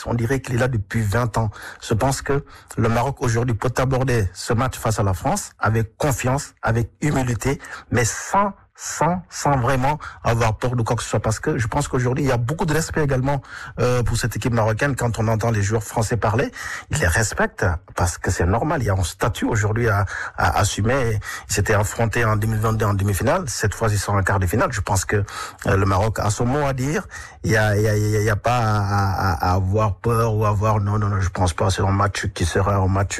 on dirait qu'il est là depuis 20 ans. Je pense que le Maroc aujourd'hui peut aborder ce match face à la France avec confiance, avec humilité, mais sans vraiment avoir peur de quoi que ce soit, parce que je pense qu'aujourd'hui il y a beaucoup de respect également pour cette équipe marocaine. Quand on entend les joueurs français parler, ils les respectent parce que c'est normal, il y a un statut aujourd'hui à assumer. Ils s'étaient affrontés en 2022 en demi-finale, cette fois ils sont en quart de finale. Je pense que le Maroc a son mot à dire. Il y a pas à avoir peur ou avoir non, je pense pas. C'est un match qui sera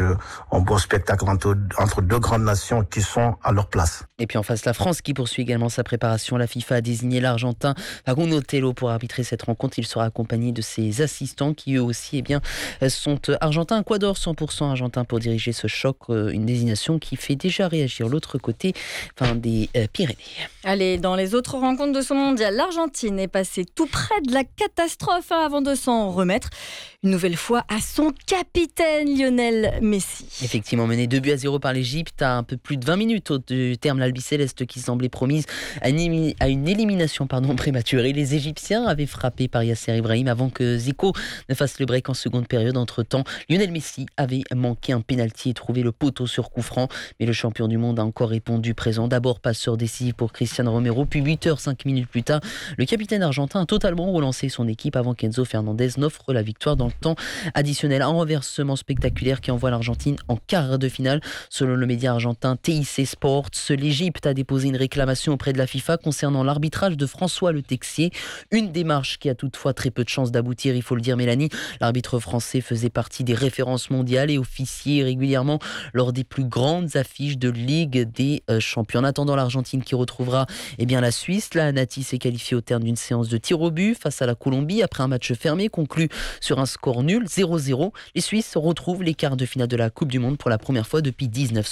un beau spectacle entre deux grandes nations qui sont à leur place. Et puis en face, la France qui poursuit également sa préparation. La FIFA a désigné l'Argentin Facundo Telo pour arbitrer cette rencontre. Il sera accompagné de ses assistants qui eux aussi sont argentins. Ecuador 100% argentin pour diriger ce choc. Une désignation qui fait déjà réagir l'autre côté des Pyrénées. Allez, dans les autres rencontres de ce mondial, l'Argentine est passée tout près de la catastrophe avant de s'en remettre. Une nouvelle fois à son capitaine Lionel Messi. Effectivement, mené 2-0 par l'Égypte à un peu plus de 20 minutes du terme, l'Albiceleste qui semblait promise à une élimination prématurée. Les Égyptiens avaient frappé par Yasser Ibrahim avant que Zico ne fasse le break en seconde période. Entre-temps, Lionel Messi avait manqué un pénalty et trouvé le poteau sur coup franc. Mais le champion du monde a encore répondu présent. D'abord passeur décisif pour Cristiano Romero, puis 8h05 minutes plus tard, le capitaine argentin a totalement relancé son équipe avant qu'Enzo Fernandez n'offre la victoire dans le temps additionnel. Un renversement spectaculaire qui envoie l'Argentine en quart de finale. Selon le média argentin TIC Sports, l'Égypte a déposé une réclamation auprès de la FIFA concernant l'arbitrage de François Le Texier. Une démarche qui a toutefois très peu de chances d'aboutir, il faut le dire, Mélanie. L'arbitre français faisait partie des références mondiales et officiait régulièrement lors des plus grandes affiches de Ligue des Champions. En attendant, l'Argentine qui retrouvera la Suisse. La Nati s'est qualifiée au terme d'une séance de tir au but face à la Colombie après un match fermé conclu sur un score nul, 0-0. Les Suisses retrouvent les quarts de finale de la Coupe du Monde pour la première fois depuis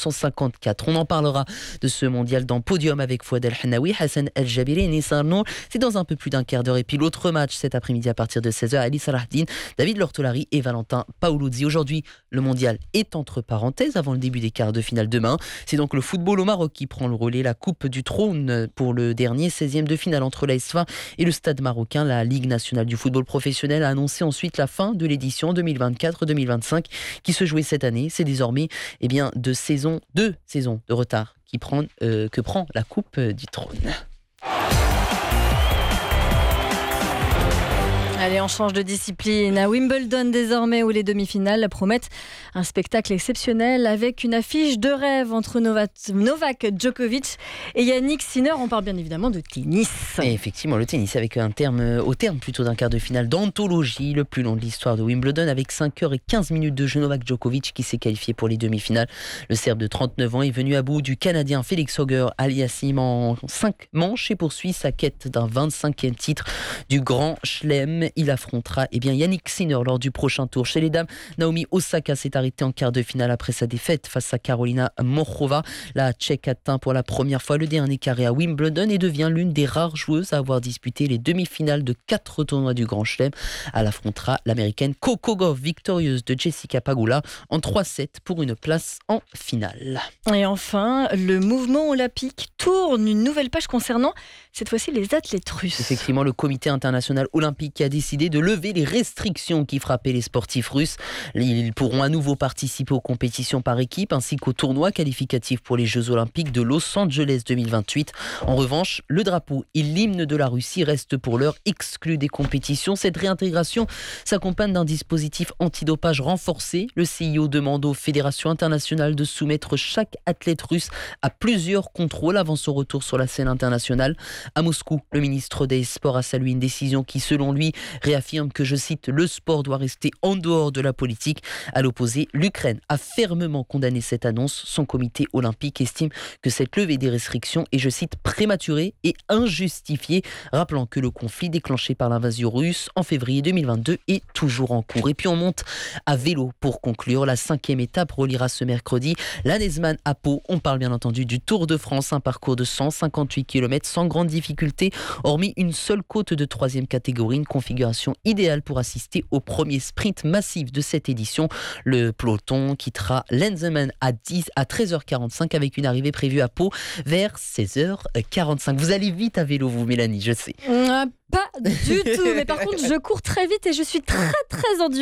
1954. On en parlera de ce mondial dans Podium avec Fouad El Hanaoui, Hassan El Jabiri et Nissar Nour. C'est dans un peu plus d'un quart d'heure. Et puis l'autre match cet après-midi à partir de 16h, Ali Salahdine, David Lortolari et Valentin Paoluzzi. Aujourd'hui, le mondial est entre parenthèses avant le début des quarts de finale demain. C'est donc le football au Maroc qui prend le relais. La Coupe du Trône pour le dernier 16e de finale entre l'AS Fain et le Stade marocain. La Ligue nationale du football professionnel a annoncé ensuite la fin de l'édition 2024-2025 qui se jouait cette année. C'est désormais deux saisons de retard que prend la Coupe du Trône. Allez, on change de discipline. À Wimbledon désormais, où les demi-finales promettent un spectacle exceptionnel avec une affiche de rêve entre Novak Djokovic et Yannick Sinner. On parle bien évidemment de tennis. Et effectivement, le tennis avec au terme d'un quart de finale d'anthologie, le plus long de l'histoire de Wimbledon, avec 5h15 de jeu. Novak Djokovic qui s'est qualifié pour les demi-finales. Le Serbe de 39 ans est venu à bout du Canadien Félix Auger-Aliassime en 5 manches et poursuit sa quête d'un 25e titre du Grand Chelem. Il affrontera Yannick Sinner lors du prochain tour. Chez les dames, Naomi Osaka s'est arrêtée en quart de finale après sa défaite face à Karolina Morchova. La Tchèque atteint pour la première fois le dernier carré à Wimbledon et devient l'une des rares joueuses à avoir disputé les demi-finales de 4 tournois du Grand Chelem. Elle affrontera l'américaine Coco Gauff, victorieuse de Jessica Pagula en 3-7 pour une place en finale. Et enfin, le mouvement olympique tourne une nouvelle page concernant cette fois-ci les athlètes russes. Effectivement, le comité international olympique a décidé de lever les restrictions qui frappaient les sportifs russes. Ils pourront à nouveau participer aux compétitions par équipe ainsi qu'au tournoi qualificatif pour les Jeux olympiques de Los Angeles 2028. En revanche, le drapeau et l'hymne de la Russie restent pour l'heure exclus des compétitions. Cette réintégration s'accompagne d'un dispositif antidopage renforcé. Le CIO demande aux fédérations internationales de soumettre chaque athlète russe à plusieurs contrôles avant son retour sur la scène internationale. À Moscou, le ministre des Sports a salué une décision qui, selon lui, réaffirme que, je cite, le sport doit rester en dehors de la politique. À l'opposé, l'Ukraine a fermement condamné cette annonce. Son comité olympique estime que cette levée des restrictions est, je cite, prématurée et injustifiée, rappelant que le conflit déclenché par l'invasion russe en février 2022 est toujours en cours. Et puis on monte à vélo pour conclure. La 5e étape reliera ce mercredi l'Anesman à Pau. On parle bien entendu du Tour de France, un parcours de 158 km sans grande difficulté, hormis une seule côte de 3e catégorie, une configuration idéale pour assister au premier sprint massif de cette édition. Le peloton quittera Lenzerheim à 13h45 avec une arrivée prévue à Pau vers 16h45. Vous allez vite à vélo, vous, Mélanie, je sais. Pas du tout, mais par contre, je cours très vite et je suis très endurante.